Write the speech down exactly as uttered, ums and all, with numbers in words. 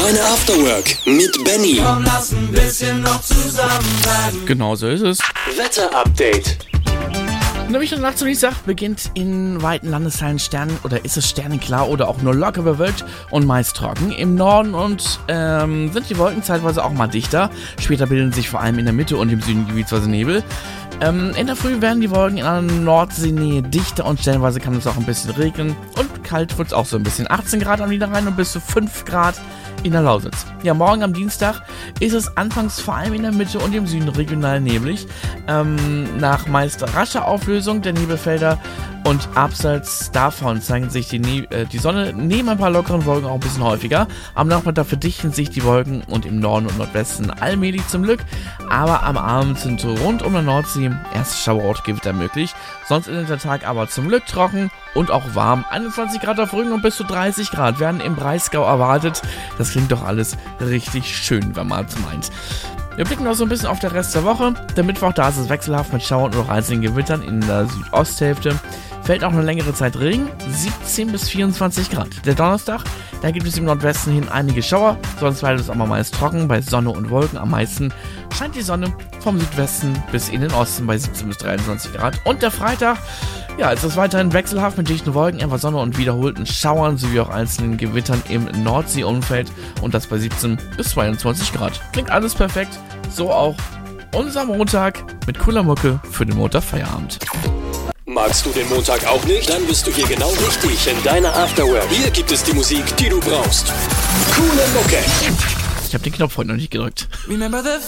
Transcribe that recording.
Deine Afterwork mit Benny. Komm, lass ein bisschen noch zusammenbleiben. Genau so ist es. Wetterupdate. Nämlich nachts zum Dienstag beginnt in weiten Landesteilen Sternen oder ist es sternenklar oder auch nur locker bewölkt und meist trocken. Im Norden und ähm, sind die Wolken zeitweise auch mal dichter. Später bilden sich vor allem in der Mitte und im Süden gebietsweise Nebel. Ähm, in der Früh werden die Wolken in einer Nordseenähe dichter und stellenweise kann es auch ein bisschen regnen. Und kalt wird es auch so ein bisschen. achtzehn Grad am Niederrhein und bis zu fünf Grad in der Lausitz. Ja, morgen am Dienstag ist es anfangs vor allem in der Mitte und im Süden regional neblig. Ähm, nach meist rascher Auflösung der Nebelfelder und abseits davon zeigen sich die, ne- äh, die Sonne neben ein paar lockeren Wolken auch ein bisschen häufiger. Am Nachmittag verdichten sich die Wolken und im Norden und Nordwesten allmählich zum Glück. Aber am Abend sind rund um der Nordsee erste Schauerortgewitter möglich. Sonst endet der Tag aber zum Glück trocken und auch warm. einundzwanzig Grad auf Rügen und bis zu dreißig Grad werden im Breisgau erwartet. Das klingt doch alles richtig schön, wenn man es meint. Wir blicken noch so ein bisschen auf den Rest der Woche. Der Mittwoch, da ist es wechselhaft mit Schauern und auch einzelnen Gewittern in der Südosthälfte. Fällt auch eine längere Zeit Regen, siebzehn bis vierundzwanzig Grad. Der Donnerstag, da gibt es im Nordwesten hin einige Schauer, sonst bleibt es aber meist trocken bei Sonne und Wolken. Am meisten scheint die Sonne vom Südwesten bis in den Osten bei siebzehn bis dreiundzwanzig Grad. Und der Freitag, ja, es ist weiterhin wechselhaft mit dichten Wolken, einfach Sonne und wiederholten Schauern sowie auch einzelnen Gewittern im Nordseeumfeld und das bei siebzehn bis zweiundzwanzig Grad. Klingt alles perfekt, so auch unser Montag mit cooler Mucke für den Montagfeierabend. Magst du den Montag auch nicht? Dann bist du hier genau richtig in deiner Afterwork. Hier gibt es die Musik, die du brauchst. Coole Mucke. Ich habe den Knopf heute noch nicht gedrückt. Remember the